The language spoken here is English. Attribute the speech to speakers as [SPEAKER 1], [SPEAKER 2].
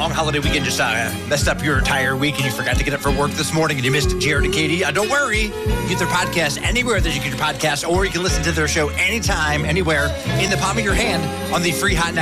[SPEAKER 1] long holiday weekend just messed up your entire week and you forgot to get up for work this morning and you missed Jared and Katie, don't worry. You get their podcast anywhere that you get your podcast, or you can listen to their show anytime, anywhere, in the palm of your hand on the free Hot